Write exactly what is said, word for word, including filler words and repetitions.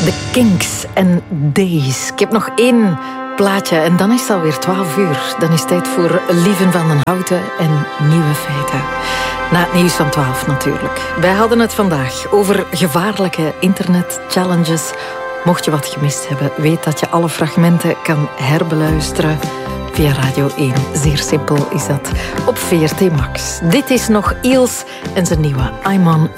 The Kinks en Days. Ik heb nog één plaatje en dan is het alweer twaalf uur. Dan is het tijd voor Lieven van den Houten en Nieuwe Feiten. Na het nieuws van twaalf natuurlijk. Wij hadden het vandaag over gevaarlijke internet-challenges. Mocht je wat gemist hebben, weet dat je alle fragmenten kan herbeluisteren via Radio één. Zeer simpel is dat. Op V R T Max. Dit is nog Eels en zijn nieuwe I'm on